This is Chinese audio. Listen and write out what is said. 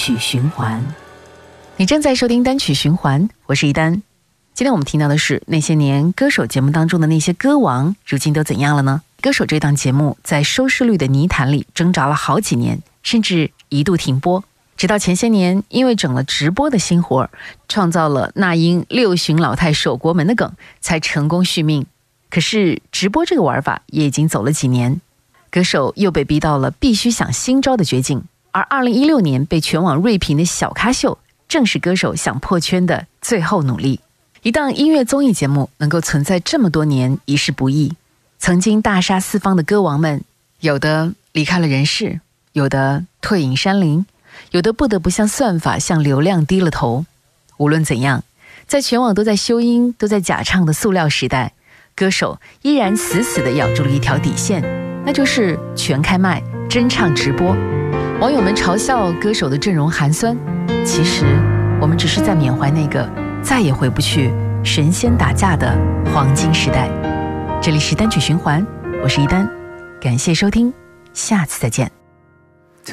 曲循环。你正在收听单曲循环，我是一丹。今天我们听到的是那些年歌手节目当中的那些歌王，如今都怎样了呢？歌手这档节目在收视率的泥潭里挣扎了好几年，甚至一度停播，直到前些年因为整了直播的新活，创造了那英六旬老太守国门的梗，才成功续命。可是直播这个玩法也已经走了几年，歌手又被逼到了必须想新招的绝境。而2016年被全网锐评的小咖秀，正是歌手想破圈的最后努力。一档音乐综艺节目能够存在这么多年，已是不易。曾经大杀四方的歌王们，有的离开了人世，有的退隐山林，有的不得不向算法、向流量低了头。无论怎样，在全网都在修音、都在假唱的塑料时代，歌手依然死死地咬住了一条底线，那就是全开麦、真唱直播。网友们嘲笑歌手的阵容寒酸，其实我们只是在缅怀那个再也回不去神仙打架的黄金时代。这里是单曲循环，我是一丹，感谢收听，下次再见。